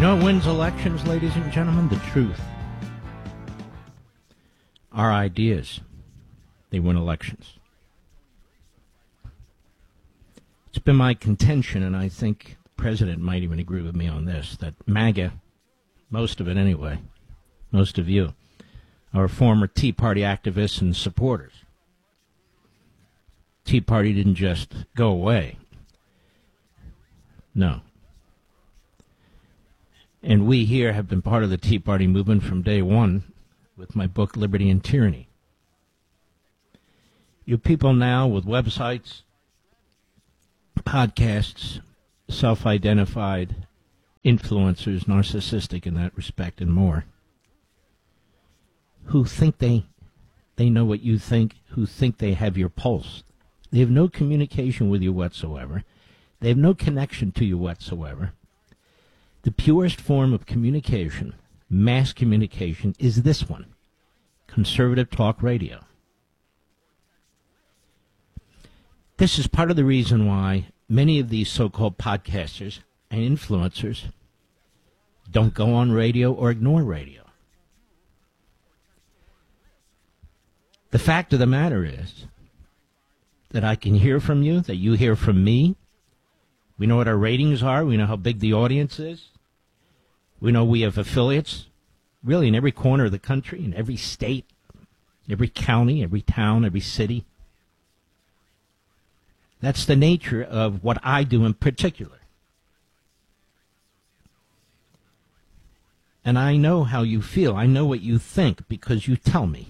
know what wins elections, ladies and gentlemen? The truth. Our ideas, they win elections. It's been my contention, and I think the president might even agree with me on this, that MAGA, most of it anyway, most of you, are former Tea Party activists and supporters. Tea Party didn't just go away. No. And we here have been part of the Tea Party movement from day one with my book, Liberty and Tyranny. You people now with websites, podcasts, self-identified influencers, narcissistic in that respect and more, who think they know what you think, who think they have your pulse. They have no communication with you whatsoever. They have no connection to you whatsoever. The purest form of communication, mass communication, is this one, conservative talk radio. This is part of the reason why many of these so-called podcasters and influencers don't go on radio or ignore radio. The fact of the matter is that I can hear from you, that you hear from me. We know what our ratings are. We know how big the audience is. We know we have affiliates really in every corner of the country, in every state, every county, every town, every city. That's the nature of what I do in particular. And I know how you feel. I know what you think because you tell me.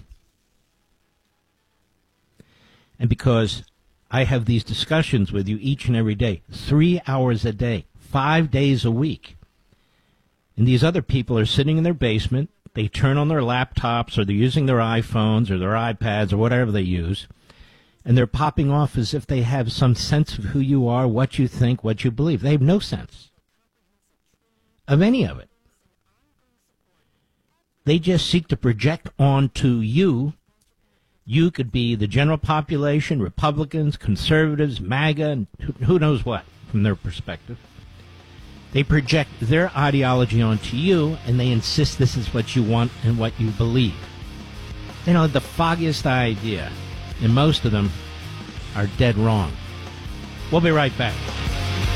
And because I have these discussions with you each and every day, 3 hours a day, 5 days a week. And these other people are sitting in their basement. They turn on their laptops or they're using their iPhones or their iPads or whatever they use. And they're popping off as if they have some sense of who you are, what you think, what you believe. They have no sense of any of it. They just seek to project onto you. You could be the general population, Republicans, conservatives, MAGA, and who knows what from their perspective. They project their ideology onto you, and they insist this is what you want and what you believe. They don't have the foggiest idea, and most of them are dead wrong. We'll be right back.